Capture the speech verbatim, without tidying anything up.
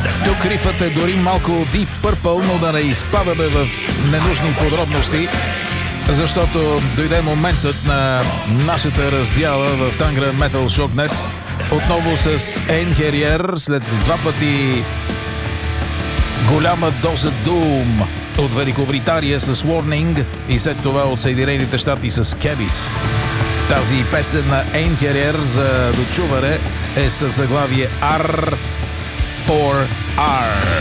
Тук рифът е дори малко Deep Purple, но да не изпадаме в ненужни подробности, защото дойде моментът на нашата раздяла в Tangren Metal Show днес. Отново с Einherjar, след два пъти голяма доза Doom от Великобритания с Warning и след това от Съединените щати с Cabis. Тази песен на Einherjar за дочуване е със заглавие R фор R.